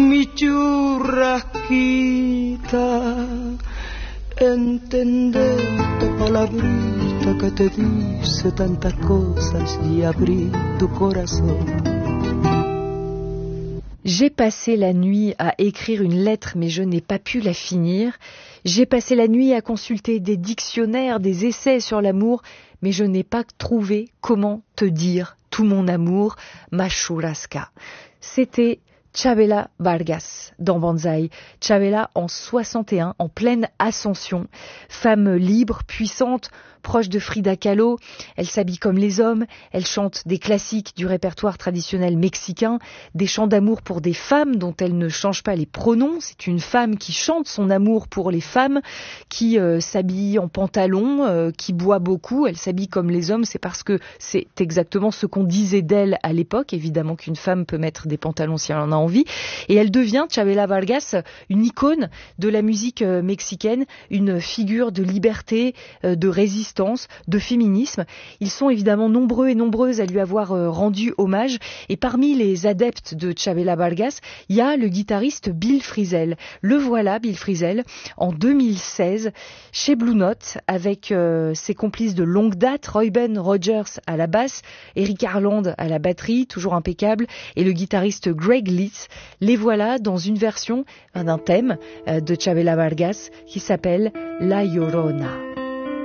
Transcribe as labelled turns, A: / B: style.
A: mi churrasquita, entender esta palabrita que te dice tantas cosas y abrir tu corazón.
B: J'ai passé la nuit à écrire une lettre, mais je n'ai pas pu la finir. J'ai passé la nuit à consulter des dictionnaires, des essais sur l'amour, mais je n'ai pas trouvé comment te dire tout mon amour, ma churrasca. C'était Chavela Vargas dans Banzai. Chavela en 61, en pleine ascension. Femme libre, puissante, proche de Frida Kahlo. Elle s'habille comme les hommes. Elle chante des classiques du répertoire traditionnel mexicain, des chants d'amour pour des femmes dont elle ne change pas les pronoms. C'est une femme qui chante son amour pour les femmes, qui s'habille en pantalon, qui boit beaucoup. Elle s'habille comme les hommes. C'est parce que c'est exactement ce qu'on disait d'elle à l'époque. Évidemment qu'une femme peut mettre des pantalons si elle en a envie. Et elle devient, Chavela Vargas, une icône de la musique mexicaine, une figure de liberté, de résistance, de féminisme. Ils sont évidemment nombreux et nombreuses à lui avoir rendu hommage. Et parmi les adeptes de Chavela Vargas, il y a le guitariste Bill Frisell. Le voilà, Bill Frisell, en 2016, chez Blue Note, avec ses complices de longue date, Reuben Rogers à la basse, Eric Harland à la batterie, toujours impeccable, et le guitariste Greg Leith. Les voilà dans une version d'un thème de Chavela Vargas qui s'appelle La Llorona.